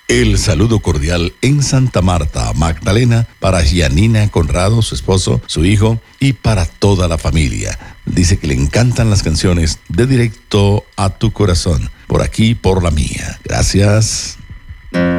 El saludo cordial en Santa Marta, Magdalena, para Gianina Conrado, su esposo, su hijo y para toda la familia. Dice que le encantan las canciones de Directo a tu Corazón, por aquí, por la mía. Gracias.